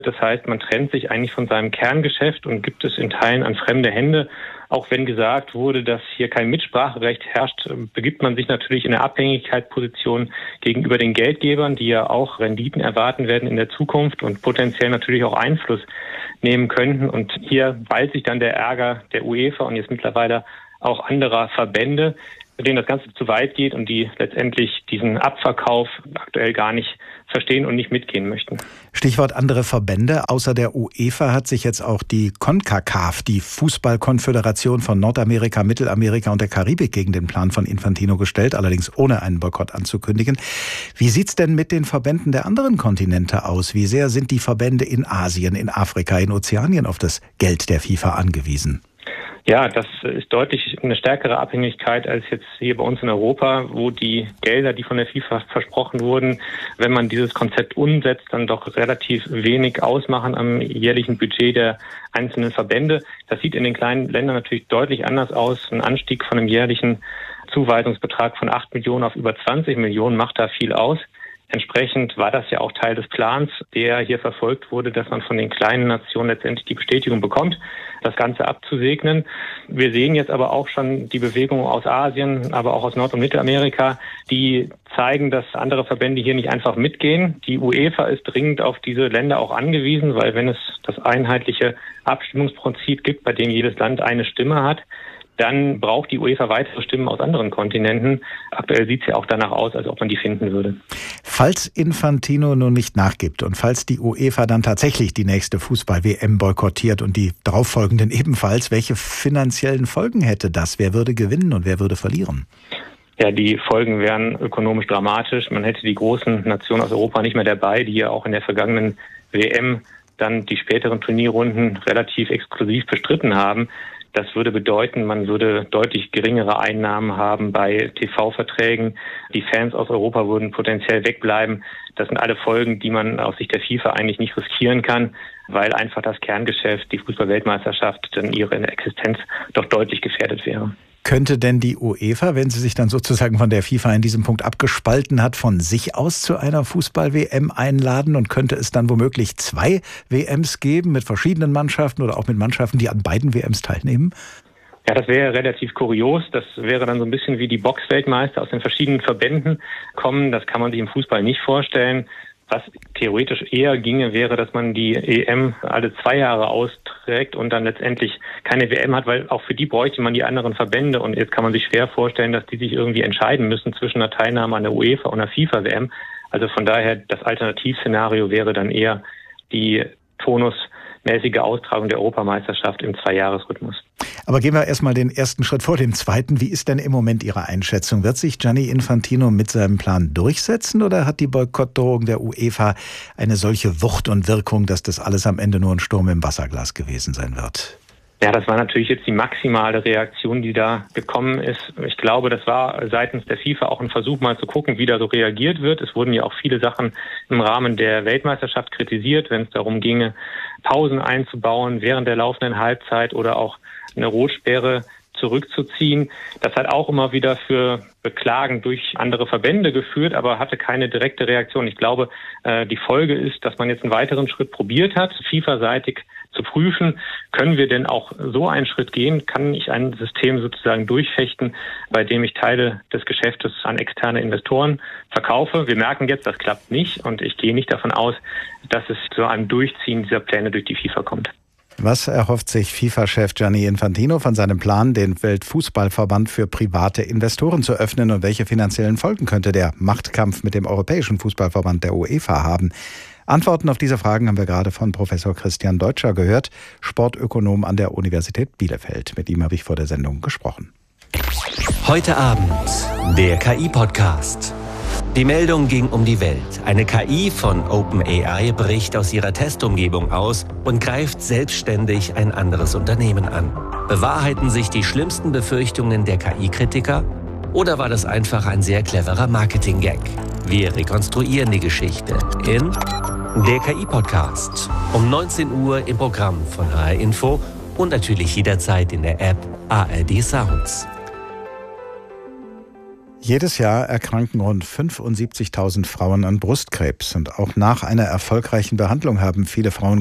Das heißt, man trennt sich eigentlich von seinem Kerngeschäft und gibt es in Teilen an fremde Hände. Auch wenn gesagt wurde, dass hier kein Mitspracherecht herrscht, begibt man sich natürlich in eine Abhängigkeitsposition gegenüber den Geldgebern, die ja auch Renditen erwarten werden in der Zukunft und potenziell natürlich auch Einfluss nehmen könnten. Und hier ballt sich dann der Ärger der UEFA und jetzt mittlerweile auch anderer Verbände, mit denen das Ganze zu weit geht und die letztendlich diesen Abverkauf aktuell gar nicht verstehen und nicht mitgehen möchten. Stichwort andere Verbände. Außer der UEFA hat sich jetzt auch die CONCACAF, die Fußballkonföderation von Nordamerika, Mittelamerika und der Karibik, gegen den Plan von Infantino gestellt, allerdings ohne einen Boykott anzukündigen. Wie sieht's denn mit den Verbänden der anderen Kontinente aus? Wie sehr sind die Verbände in Asien, in Afrika, in Ozeanien auf das Geld der FIFA angewiesen? Ja, das ist deutlich eine stärkere Abhängigkeit als jetzt hier bei uns in Europa, wo die Gelder, die von der FIFA versprochen wurden, wenn man dieses Konzept umsetzt, dann doch relativ wenig ausmachen am jährlichen Budget der einzelnen Verbände. Das sieht in den kleinen Ländern natürlich deutlich anders aus. Ein Anstieg von einem jährlichen Zuweisungsbetrag von 8 Millionen auf über 20 Millionen macht da viel aus. Entsprechend war das ja auch Teil des Plans, der hier verfolgt wurde, dass man von den kleinen Nationen letztendlich die Bestätigung bekommt, das Ganze abzusegnen. Wir sehen jetzt aber auch schon die Bewegung aus Asien, aber auch aus Nord- und Mittelamerika, die zeigen, dass andere Verbände hier nicht einfach mitgehen. Die UEFA ist dringend auf diese Länder auch angewiesen, weil wenn es das einheitliche Abstimmungsprinzip gibt, bei dem jedes Land eine Stimme hat, dann braucht die UEFA weitere Stimmen aus anderen Kontinenten. Aktuell sieht es ja auch danach aus, als ob man die finden würde. Falls Infantino nun nicht nachgibt und falls die UEFA dann tatsächlich die nächste Fußball-WM boykottiert und die darauffolgenden ebenfalls, welche finanziellen Folgen hätte das? Wer würde gewinnen und wer würde verlieren? Ja, die Folgen wären ökonomisch dramatisch. Man hätte die großen Nationen aus Europa nicht mehr dabei, die ja auch in der vergangenen WM dann die späteren Turnierrunden relativ exklusiv bestritten haben. Das würde bedeuten, man würde deutlich geringere Einnahmen haben bei TV-Verträgen. Die Fans aus Europa würden potenziell wegbleiben. Das sind alle Folgen, die man aus Sicht der FIFA eigentlich nicht riskieren kann, weil einfach das Kerngeschäft, die Fußball-Weltmeisterschaft, dann ihre Existenz doch deutlich gefährdet wäre. Könnte denn die UEFA, wenn sie sich dann sozusagen von der FIFA in diesem Punkt abgespalten hat, von sich aus zu einer Fußball-WM einladen und könnte es dann womöglich 2 WMs geben mit verschiedenen Mannschaften oder auch mit Mannschaften, die an beiden WMs teilnehmen? Ja, das wäre relativ kurios. Das wäre dann so ein bisschen wie die Boxweltmeister aus den verschiedenen Verbänden kommen. Das kann man sich im Fußball nicht vorstellen. Was theoretisch eher ginge, wäre, dass man die EM alle 2 Jahre austrägt und dann letztendlich keine WM hat, weil auch für die bräuchte man die anderen Verbände. Und jetzt kann man sich schwer vorstellen, dass die sich irgendwie entscheiden müssen zwischen einer Teilnahme an der UEFA und einer FIFA-WM. Also von daher, das Alternativszenario wäre dann eher die turnusmäßige Austragung der Europameisterschaft im 2-Jahres-Rhythmus. Aber gehen wir erstmal den ersten Schritt vor dem zweiten. Wie ist denn im Moment Ihre Einschätzung? Wird sich Gianni Infantino mit seinem Plan durchsetzen oder hat die Boykottdrohung der UEFA eine solche Wucht und Wirkung, dass das alles am Ende nur ein Sturm im Wasserglas gewesen sein wird? Ja, das war natürlich jetzt die maximale Reaktion, die da gekommen ist. Ich glaube, das war seitens der FIFA auch ein Versuch, mal zu gucken, wie da so reagiert wird. Es wurden ja auch viele Sachen im Rahmen der Weltmeisterschaft kritisiert, wenn es darum ginge, Pausen einzubauen während der laufenden Halbzeit oder auch eine Rotsperre zurückzuziehen. Das hat auch immer wieder für Beklagen durch andere Verbände geführt, aber hatte keine direkte Reaktion. Ich glaube, die Folge ist, dass man jetzt einen weiteren Schritt probiert hat, FIFA-seitig zu prüfen, können wir denn auch so einen Schritt gehen? Kann ich ein System sozusagen durchfechten, bei dem ich Teile des Geschäftes an externe Investoren verkaufe? Wir merken jetzt, das klappt nicht und ich gehe nicht davon aus, dass es zu einem Durchziehen dieser Pläne durch die FIFA kommt. Was erhofft sich FIFA-Chef Gianni Infantino von seinem Plan, den Weltfußballverband für private Investoren zu öffnen, und welche finanziellen Folgen könnte der Machtkampf mit dem Europäischen Fußballverband der UEFA haben? Antworten auf diese Fragen haben wir gerade von Professor Christian Deutscher gehört, Sportökonom an der Universität Bielefeld. Mit ihm habe ich vor der Sendung gesprochen. Heute Abend der KI-Podcast. Die Meldung ging um die Welt. Eine KI von OpenAI bricht aus ihrer Testumgebung aus und greift selbstständig ein anderes Unternehmen an. Bewahrheiten sich die schlimmsten Befürchtungen der KI-Kritiker? Oder war das einfach ein sehr cleverer Marketing-Gag? Wir rekonstruieren die Geschichte in der KI-Podcast. Um 19 Uhr im Programm von HR Info und natürlich jederzeit in der App ARD Sounds. Jedes Jahr erkranken rund 75.000 Frauen an Brustkrebs. Und auch nach einer erfolgreichen Behandlung haben viele Frauen